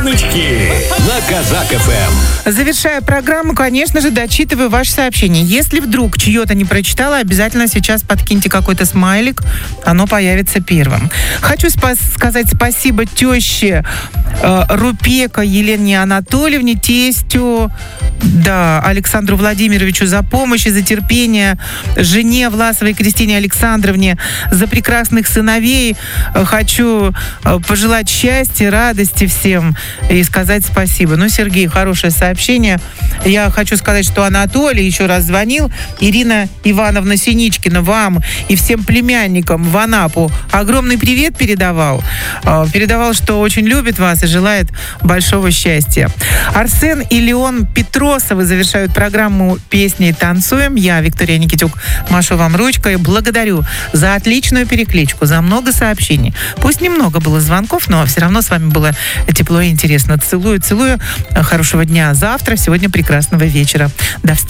Гоночки на Казак ФМ. Завершая программу, конечно же, дочитываю ваше сообщение. Если вдруг чье-то не прочитала, обязательно сейчас подкиньте какой-то смайлик, оно появится первым. Хочу сказать спасибо теще Рупека Елене Анатольевне, тестю, Александру Владимировичу за помощь и за терпение, жене Власовой Кристине Александровне за прекрасных сыновей. Хочу пожелать счастья, радости всем и сказать спасибо. Сергей, хорошее сообщение. Я хочу сказать, что Анатолий еще раз звонил. Ирина Ивановна Синичкина вам и всем племянникам в Анапу огромный привет передавал. Передавал, что очень любит вас и желает большого счастья. Арсен и Леон Петросовы завершают программу «Песни танцуем». Я, Виктория Никитюк, машу вам ручкой. Благодарю за отличную перекличку, за много сообщений. Пусть немного было звонков, но все равно с вами было тепло и интересно. Целую. Хорошего дня завтра, сегодня прекрасного вечера. До встречи.